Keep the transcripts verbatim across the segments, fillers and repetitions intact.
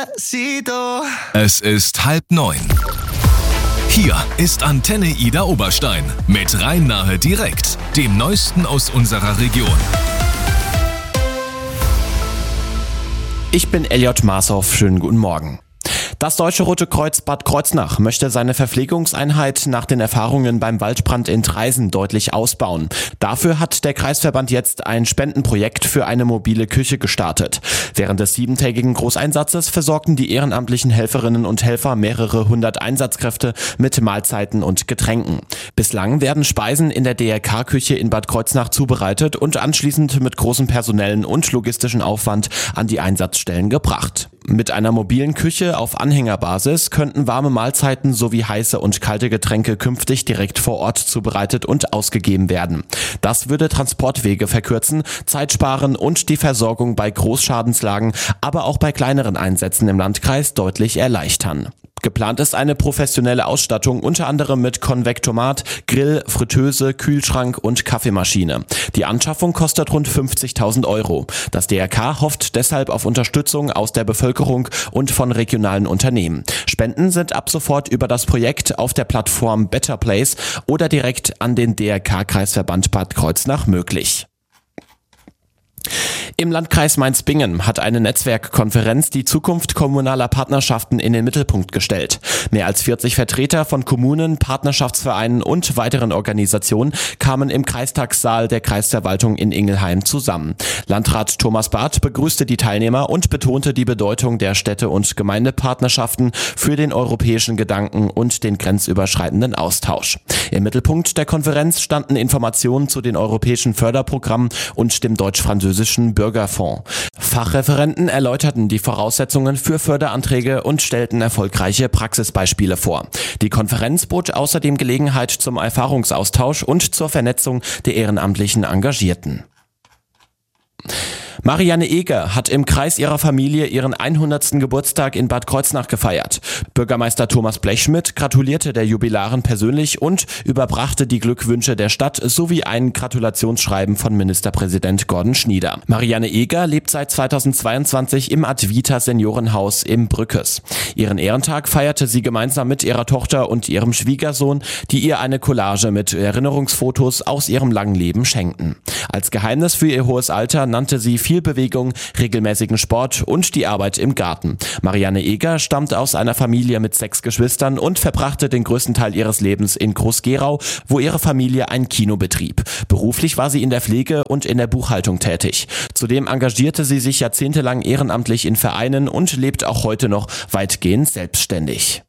Despacito. Es ist halb neun. Hier ist Antenne Ida Oberstein mit Rhein-Nahe direkt, dem Neuesten aus unserer Region. Ich bin Elliot Marshoff, schönen guten Morgen. Das Deutsche Rote Kreuz Bad Kreuznach möchte seine Verpflegungseinheit nach den Erfahrungen beim Waldbrand in Traisen deutlich ausbauen. Dafür hat der Kreisverband jetzt ein Spendenprojekt für eine mobile Küche gestartet. Während des siebentägigen Großeinsatzes versorgten die ehrenamtlichen Helferinnen und Helfer mehrere hundert Einsatzkräfte mit Mahlzeiten und Getränken. Bislang werden Speisen in der D R K-Küche in Bad Kreuznach zubereitet und anschließend mit großem personellen und logistischen Aufwand an die Einsatzstellen gebracht. Mit einer mobilen Küche auf Anhängerbasis könnten warme Mahlzeiten sowie heiße und kalte Getränke künftig direkt vor Ort zubereitet und ausgegeben werden. Das würde Transportwege verkürzen, Zeit sparen und die Versorgung bei Großschadenslagen, aber auch bei kleineren Einsätzen im Landkreis deutlich erleichtern. Geplant ist eine professionelle Ausstattung, unter anderem mit Konvektomat, Grill, Fritteuse, Kühlschrank und Kaffeemaschine. Die Anschaffung kostet rund fünfzigtausend Euro. Das D R K hofft deshalb auf Unterstützung aus der Bevölkerung und von regionalen Unternehmen. Spenden sind ab sofort über das Projekt auf der Plattform Better Place oder direkt an den D R K-Kreisverband Bad Kreuznach möglich. Im Landkreis Mainz-Bingen hat eine Netzwerkkonferenz die Zukunft kommunaler Partnerschaften in den Mittelpunkt gestellt. Mehr als vierzig Vertreter von Kommunen, Partnerschaftsvereinen und weiteren Organisationen kamen im Kreistagssaal der Kreisverwaltung in Ingelheim zusammen. Landrat Thomas Barth begrüßte die Teilnehmer und betonte die Bedeutung der Städte- und Gemeindepartnerschaften für den europäischen Gedanken und den grenzüberschreitenden Austausch. Im Mittelpunkt der Konferenz standen Informationen zu den europäischen Förderprogrammen und dem deutsch-französischen Bürgerfonds. Fachreferenten erläuterten die Voraussetzungen für Förderanträge und stellten erfolgreiche Praxisbeispiele vor. Die Konferenz bot außerdem Gelegenheit zum Erfahrungsaustausch und zur Vernetzung der ehrenamtlichen Engagierten. Marianne Eger hat im Kreis ihrer Familie ihren hundertsten Geburtstag in Bad Kreuznach gefeiert. Bürgermeister Thomas Blechschmidt gratulierte der Jubilarin persönlich und überbrachte die Glückwünsche der Stadt sowie ein Gratulationsschreiben von Ministerpräsident Gordon Schnieder. Marianne Eger lebt seit zweitausendzweiundzwanzig im Advita Seniorenhaus im Brückes. Ihren Ehrentag feierte sie gemeinsam mit ihrer Tochter und ihrem Schwiegersohn, die ihr eine Collage mit Erinnerungsfotos aus ihrem langen Leben schenkten. Als Geheimnis für ihr hohes Alter nannte sie viel Bewegung, regelmäßigen Sport und die Arbeit im Garten. Marianne Eger stammt aus einer Familie mit sechs Geschwistern und verbrachte den größten Teil ihres Lebens in Groß-Gerau, wo ihre Familie ein Kino betrieb. Beruflich war sie in der Pflege und in der Buchhaltung tätig. Zudem engagierte sie sich jahrzehntelang ehrenamtlich in Vereinen und lebt auch heute noch weitgehend selbstständig.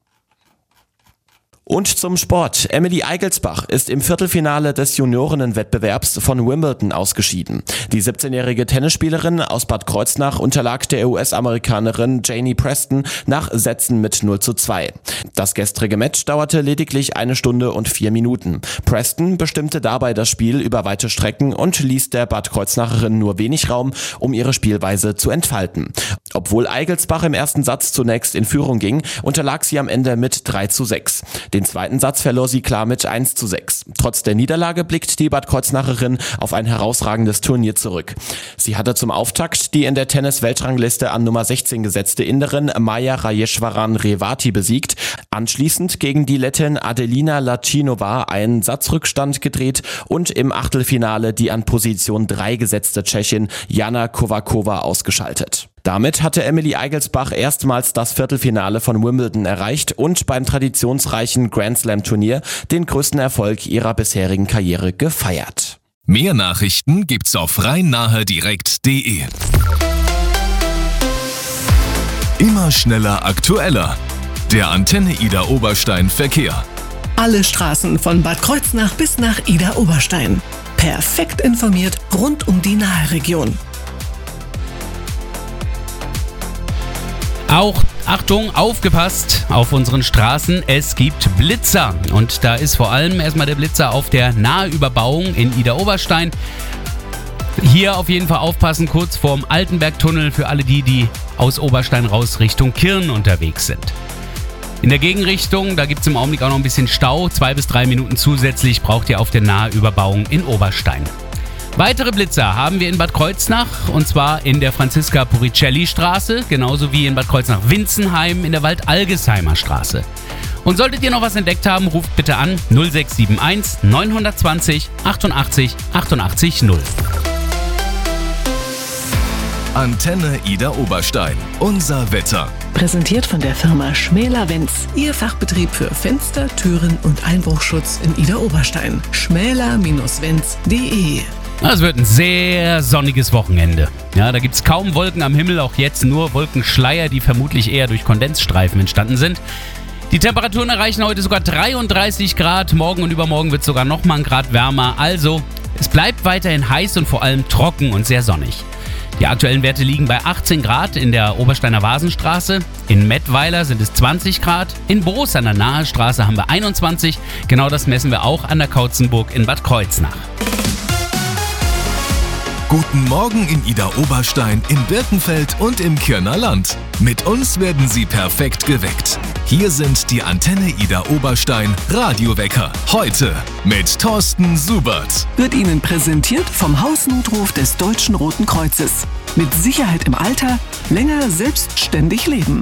Und zum Sport. Emily Eigelsbach ist im Viertelfinale des Juniorinnenwettbewerbs von Wimbledon ausgeschieden. Die siebzehnjährige Tennisspielerin aus Bad Kreuznach unterlag der U S-Amerikanerin Janie Preston nach Sätzen mit null zu zwei. Das gestrige Match dauerte lediglich eine Stunde und vier Minuten. Preston bestimmte dabei das Spiel über weite Strecken und ließ der Bad Kreuznacherin nur wenig Raum, um ihre Spielweise zu entfalten. Obwohl Eigelsbach im ersten Satz zunächst in Führung ging, unterlag sie am Ende mit drei zu sechs. Den zweiten Satz verlor sie klar mit eins zu sechs. Trotz der Niederlage blickt die Bad Kreuznacherin auf ein herausragendes Turnier zurück. Sie hatte zum Auftakt die in der Tennis-Weltrangliste an Nummer sechzehn gesetzte Inderin Maja Rajeshwaran-Revati besiegt, anschließend gegen die Lettin Adelina Lacinova einen Satzrückstand gedreht und im Achtelfinale die an Position drei gesetzte Tschechin Jana Kovakova ausgeschaltet. Damit hatte Emily Eigelsbach erstmals das Viertelfinale von Wimbledon erreicht und beim traditionsreichen Grand Slam Turnier den größten Erfolg ihrer bisherigen Karriere gefeiert. Mehr Nachrichten gibt's auf rhein-nahe direkt punkt de. Immer schneller, aktueller. Der Antenne Ida Oberstein Verkehr. Alle Straßen von Bad Kreuznach bis nach Ida Oberstein. Perfekt informiert rund um die Nahe-Region. Auch, Achtung, aufgepasst auf unseren Straßen, es gibt Blitzer. Und da ist vor allem erstmal der Blitzer auf der Nahüberbauung in Ida Oberstein. Hier auf jeden Fall aufpassen, kurz vorm Altenbergtunnel für alle die, die aus Oberstein raus Richtung Kirn unterwegs sind. In der Gegenrichtung, da gibt es im Augenblick auch noch ein bisschen Stau. Zwei bis drei Minuten zusätzlich braucht ihr auf der Nahüberbauung in Oberstein. Weitere Blitzer haben wir in Bad Kreuznach, und zwar in der Franziska-Puricelli-Straße, genauso wie in Bad Kreuznach-Winzenheim in der Waldalgesheimer Straße. Und solltet ihr noch was entdeckt haben, ruft bitte an null sechs sieben eins neun zwei null achtundachtzig achtundachtzig null. Antenne Ida Oberstein. Unser Wetter. Präsentiert von der Firma Schmäler-Wenz. Ihr Fachbetrieb für Fenster, Türen und Einbruchschutz in Ida Oberstein. schmäler Bindestrich wenz punkt de. Es wird ein sehr sonniges Wochenende. Ja, da gibt es kaum Wolken am Himmel, auch jetzt nur Wolkenschleier, die vermutlich eher durch Kondensstreifen entstanden sind. Die Temperaturen erreichen heute sogar dreiunddreißig Grad, morgen und übermorgen wird es sogar nochmal ein Grad wärmer. Also, es bleibt weiterhin heiß und vor allem trocken und sehr sonnig. Die aktuellen Werte liegen bei achtzehn Grad in der Obersteiner Vasenstraße, in Mettweiler sind es zwanzig Grad, in Broß an der Nahestraße haben wir einundzwanzig, genau das messen wir auch an der Kautzenburg in Bad Kreuznach. Guten Morgen in Ida Oberstein, in Birkenfeld und im Kirner Land. Mit uns werden Sie perfekt geweckt. Hier sind die Antenne Ida Oberstein Radiowecker. Heute mit Thorsten Subert. Wird Ihnen präsentiert vom Hausnotruf des Deutschen Roten Kreuzes. Mit Sicherheit im Alter, länger selbstständig leben.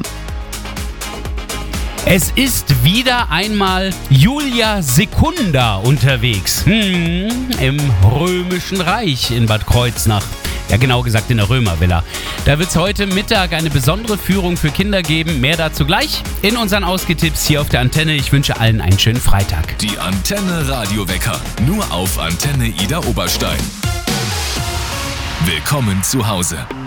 Es ist wieder einmal Julia Secunda unterwegs. Hm, im Römischen Reich in Bad Kreuznach. Ja, genau gesagt in der Römervilla. Da wird es heute Mittag eine besondere Führung für Kinder geben. Mehr dazu gleich in unseren Ausgetipps hier auf der Antenne. Ich wünsche allen einen schönen Freitag. Die Antenne Radiowecker. Nur auf Antenne Ida Oberstein. Willkommen zu Hause.